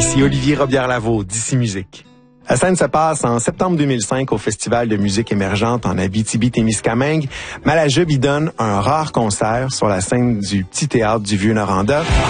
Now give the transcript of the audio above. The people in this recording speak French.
Ici Olivier Robillard-Lavaux, d'ici Musique. La scène se passe en septembre 2005 au Festival de musique émergente en Abitibi-Témiscamingue. Malajube y donne un rare concert sur la scène du Petit Théâtre du Vieux-Noranda.